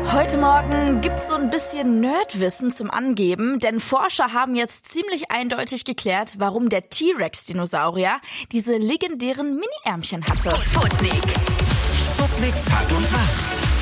Heute Morgen gibt's so ein bisschen Nerdwissen zum Angeben, denn Forscher haben jetzt ziemlich eindeutig geklärt, warum der T-Rex-Dinosaurier diese legendären Mini-Ärmchen hatte. Sputnik Tag und Tag.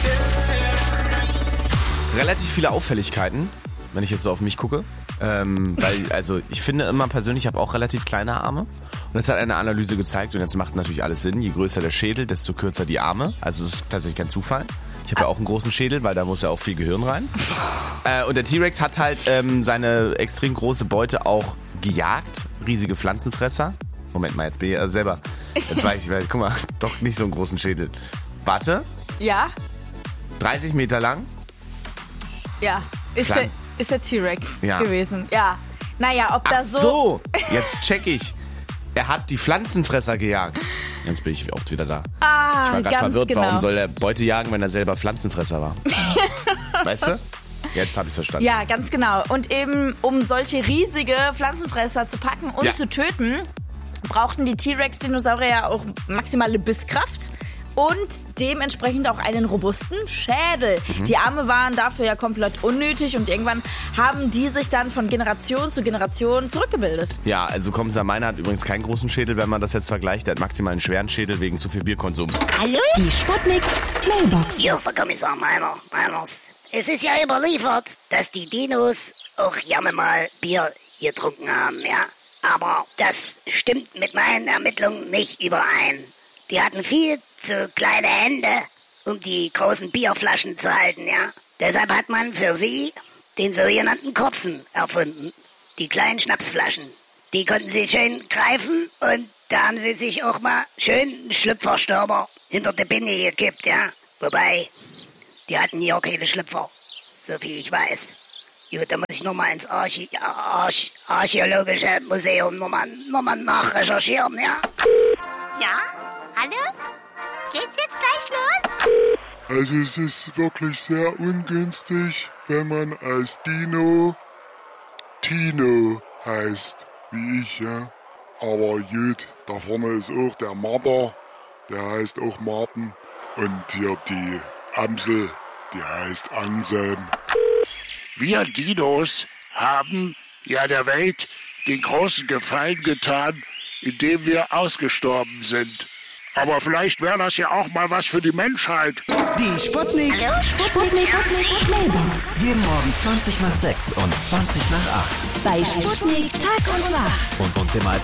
Relativ viele Auffälligkeiten, wenn ich jetzt so auf mich gucke. Weil ich finde immer persönlich, ich habe auch relativ kleine Arme. Und das hat eine Analyse gezeigt und jetzt macht natürlich alles Sinn. Je größer der Schädel, desto kürzer die Arme. Also es ist tatsächlich kein Zufall. Ich habe ja auch einen großen Schädel, weil da muss ja auch viel Gehirn rein. Und der T-Rex hat halt seine extrem große Beute auch gejagt. Riesige Pflanzenfresser. Moment mal, jetzt bin ich selber. Jetzt war ich, guck mal, doch nicht so einen großen Schädel. Warte. Ja? 30 Meter lang. Ja. Ist der T-Rex gewesen. Ja. Naja, ob da Ach so, jetzt check ich. Er hat die Pflanzenfresser gejagt. Jetzt bin ich oft wieder da. Ich war gerade verwirrt, genau. Warum soll er Beute jagen, wenn er selber Pflanzenfresser war? Weißt du? Jetzt habe ich verstanden. Ja, ganz genau. Und eben, um solche riesige Pflanzenfresser zu packen und zu töten, brauchten die T-Rex-Dinosaurier auch maximale Bisskraft und dementsprechend auch einen robusten Schädel. Die Arme waren dafür ja komplett unnötig und irgendwann haben die sich dann von Generation zu Generation zurückgebildet. Ja, also Kommissar Meiner hat übrigens keinen großen Schädel, wenn man das jetzt vergleicht. Der hat maximal einen schweren Schädel wegen zu viel Bierkonsum. Hallo? Die Sputnik Mailbox. Hier ist der Kommissar Meiners. Es ist ja überliefert, dass die Dinos auch gerne mal Bier getrunken haben, ja. Aber das stimmt mit meinen Ermittlungen nicht überein. Die hatten viel zu kleine Hände, um die großen Bierflaschen zu halten, ja. Deshalb hat man für sie den sogenannten kurzen erfunden. Die kleinen Schnapsflaschen. Die konnten sie schön greifen und da haben sie sich auch mal schön einen Schlüpferstürmer hinter die Binde gekippt, ja. Wobei, die hatten hier auch keine Schlüpfer, so viel ich weiß. Gut, da muss ich nochmal ins Archäologische Museum nochmal nachrecherchieren, ja. Ja? Hallo? Geht's jetzt gleich los? Also es ist wirklich sehr ungünstig, wenn man als Dino Tino heißt, wie ich, ja. Aber gut, da vorne ist auch der Marder, der heißt auch Martin. Und hier die Amsel, die heißt Anselm. Wir Dinos haben ja der Welt den großen Gefallen getan, indem wir ausgestorben sind. Aber vielleicht wäre das ja auch mal was für die Menschheit. Die Sputnik. Hallo, Sputnik. Mailbox. Jeden Morgen 20 nach 6 und 20 nach 8. Bei Sputnik Tag und Nacht. Und uns immer als